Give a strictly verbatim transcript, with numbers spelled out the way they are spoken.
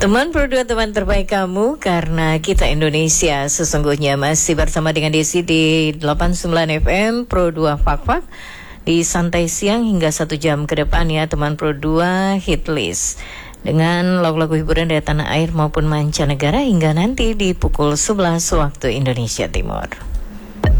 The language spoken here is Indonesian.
Teman Pro dua, teman terbaik kamu, karena kita Indonesia sesungguhnya. Masih bersama dengan Desi di delapan puluh sembilan F M Pro dua Fak Fak di santai siang hingga satu jam ke depan ya teman Pro dua Hit List, dengan lagu-lagu hiburan dari tanah air maupun mancanegara hingga nanti di pukul sebelas waktu Indonesia Timur.